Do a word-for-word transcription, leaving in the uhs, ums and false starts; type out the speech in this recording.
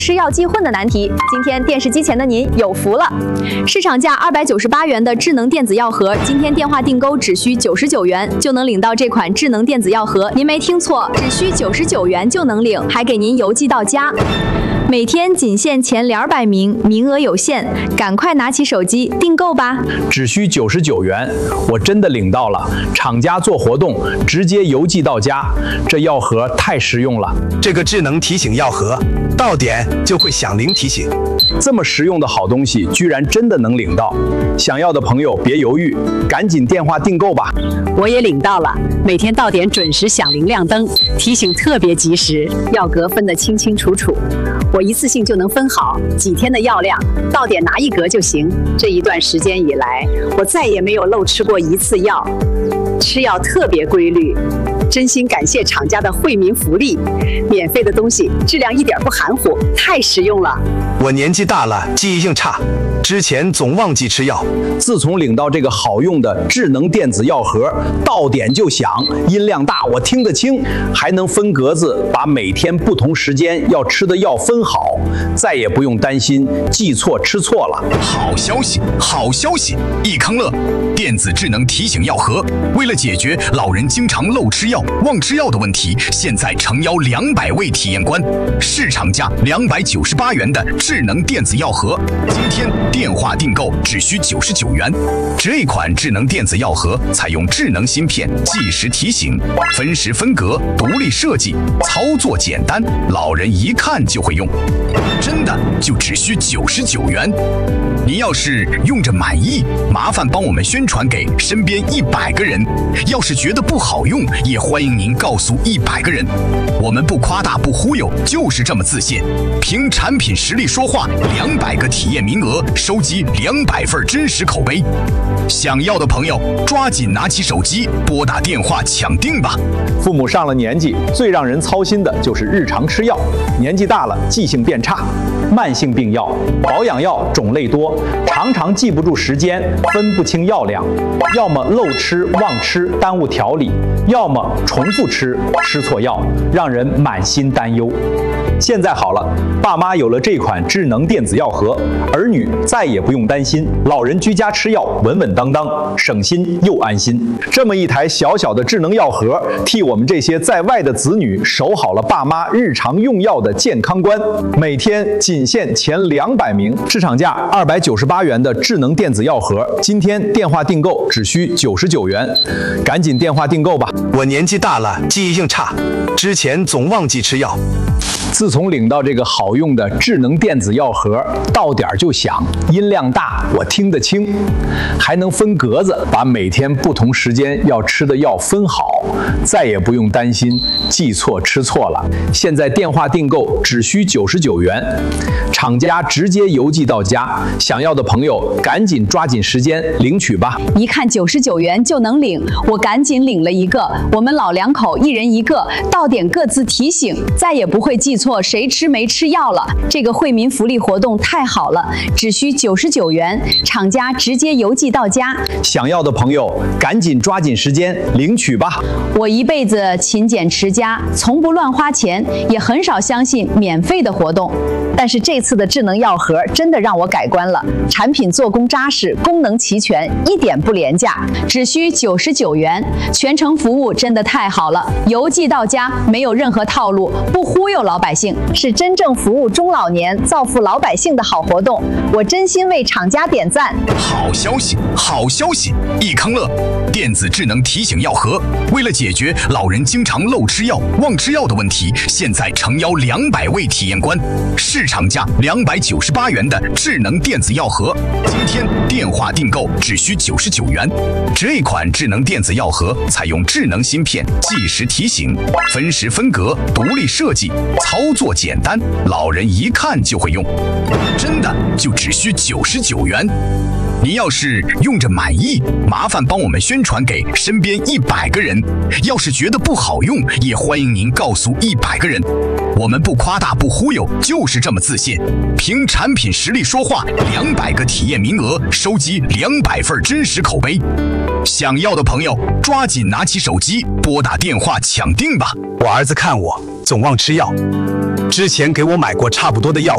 吃药忌混的难题，今天电视机前的您有福了。市场价二百九十八元的智能电子药盒，今天电话订购只需九十九元就能领到这款智能电子药盒。您没听错，只需九十九元就能领，还给您邮寄到家。每天仅限前两百名，名额有限，赶快拿起手机订购吧！ 只需九十九元，我真的领到了，厂家做活动，直接邮寄到家。这药盒太实用了， 这个智能提醒药盒，到点就会响铃提醒。 这么实用的好东西，居然真的能领到！想要的朋友别犹豫，赶紧电话订购吧！ 我也领到了，每天到点准时响铃亮灯，提醒特别及时，药格分得清清楚楚。我一次性就能分好几天的药量，到点拿一格就行。这一段时间以来，我再也没有漏吃过一次药，吃药特别规律。真心感谢厂家的惠民福利，免费的东西质量一点不含糊，太实用了。 我年纪大了，记忆性差，之前总忘记吃药。 自从领到这个好用的智能电子药盒，到点就响，音量大，我听得清，还能分格子，把每天不同时间要吃的药分好，再也不用担心记错吃错了。 好消息，好消息！益康乐电子智能提醒药盒，为了解决老人经常漏吃药、忘吃药的问题，现在诚邀两百位体验官，市场价两百九十八元的智能电子药盒，今天电话订购只需九十九元。这款智能电子药盒采用智能芯片，计时提醒，分时分格，独立设计，操作简单，老人一看就会用。真的就只需九十九元。您要是用着满意，麻烦帮我们宣传给身边一百个人。要是觉得不好用，也欢迎您告诉一百个人。我们不夸大不忽悠，就是这么自信。凭产品实力说话，两百个体验名额，收集两百份真实口碑。想要的朋友抓紧拿起手机，拨打电话抢订吧。 父母上了年纪，最让人操心的就是日常吃药，年纪大了记性变差，慢性病药、保养药种类多，常常记不住时间，分不清药量，要么漏吃忘吃耽误调理，要么重复吃吃错药，让人满心担忧。现在好了，爸妈有了这款智能电子药盒，儿女再也不用担心，老人居家吃药稳稳当当，省心又安心。这么一台小小的智能药盒，替我们这些在外的子女守好了爸妈日常用药的健康关。每天仅限前两百名，市场价二百九十八元的智能电子药盒，今天电话订购只需九十九元，赶紧电话订购吧！ 我年纪大了，记忆性差，之前总忘记吃药。 自从领到这个好用的智能电子药盒，到点就响，音量大，我听得清，还能分格子，把每天不同时间要吃的药分好，再也不用担心记错吃错了。现在电话订购只需九十九元，厂家直接邮寄到家。想要的朋友赶紧抓紧时间领取吧！ 一看九十九元就能领，我赶紧领了一个。我们老两口一人一个，到点各自提醒，再也不会记错谁吃没吃药了。这个惠民福利活动太好了，只需九十九元，厂家直接邮寄到家。 想要的朋友赶紧抓紧时间领取吧！ 我一辈子勤俭持家，从不乱花钱，也很少相信免费的活动。但是这次的智能药盒真的让我改观了，产品做工扎实，功能齐全，一点不廉价，只需九十九元，全程服务真的太好了，邮寄到家，没有任何套路，不忽悠老百姓，是真正服务中老年、造福老百姓的好活动。我真心为厂家点赞。 好消息，好消息！益康乐电子智能提醒药盒，为了解决老人经常漏吃药、忘吃药的问题，现在诚邀两百位体验官，市场价两百九十八元的智能电子药盒，今天电话订购只需九十九元。这款智能电子药盒采用智能芯片，计时提醒，分时分格，独立设计，操作简单，老人一看就会用。真的就只需九十九元。您要是用着满意，麻烦帮我们宣传给身边一百个人。要是觉得不好用，也欢迎您告诉一百个人。我们不夸大不忽悠，就是这么自信。凭产品实力说话，两百个体验名额，收集两百份真实口碑。想要的朋友抓紧拿起手机，拨打电话抢订吧。 我儿子看我总忘吃药，之前给我买过差不多的药